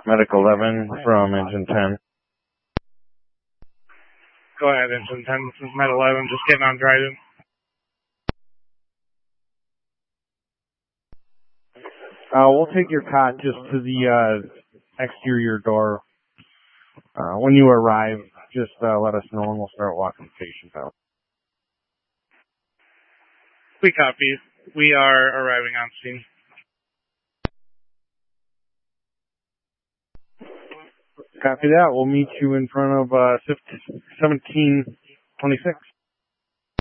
Medic 11 from Engine 10. Go ahead, Engine 10. This is Med 11. Just getting on Dryden. We'll take your cot just to the exterior door. When you arrive, just let us know and we'll start walking the patient out. We copy. We are arriving on scene. Copy that. We'll meet you in front of 1726.